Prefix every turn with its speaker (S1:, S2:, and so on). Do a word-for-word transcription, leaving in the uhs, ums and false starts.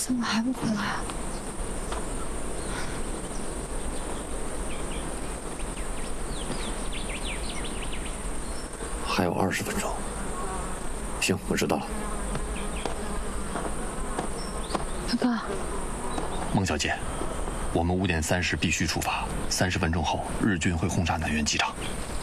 S1: 怎么还不回来啊？
S2: 还有二十分钟。行，我知道了。
S1: 大哥，
S3: 孟小姐，我们五点三十必须出发，三十分钟后日军会轰炸南苑机场。